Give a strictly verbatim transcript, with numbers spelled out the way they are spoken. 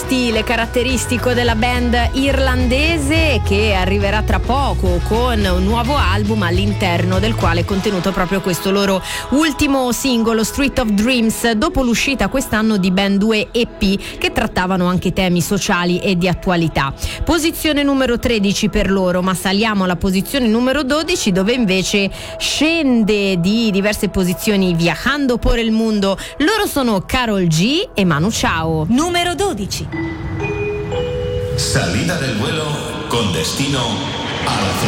stile caratteristico della band irlandese, che arriverà tra poco con un nuovo album all'interno del quale è contenuto proprio questo loro ultimo singolo, Street of Dreams, dopo l'uscita quest'anno di ben due E P che trattavano anche temi sociali e di attualità. Posizione numero tredici per loro, ma saliamo alla posizione numero dodici, dove invece scende di diverse posizioni viajando por el mundo. Loro sono Karol G e Manu Chao. Numero dodici. Salida del vuelo con destino a la